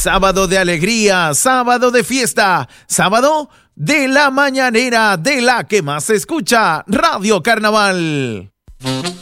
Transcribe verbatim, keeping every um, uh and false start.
Sábado de alegría, sábado de fiesta, sábado de la mañanera de la que más se escucha, Radio Carnaval.